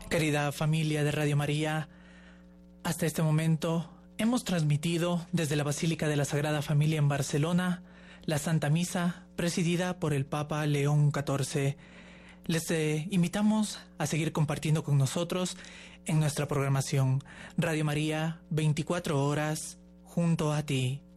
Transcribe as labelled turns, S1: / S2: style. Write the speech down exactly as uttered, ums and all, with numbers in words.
S1: Querida familia de Radio María, hasta este momento hemos transmitido desde la Basílica de la Sagrada Familia en Barcelona la Santa Misa presidida por el Papa León catorce. Les eh, invitamos a seguir compartiendo con nosotros en nuestra programación. Radio María, veinticuatro horas junto a ti.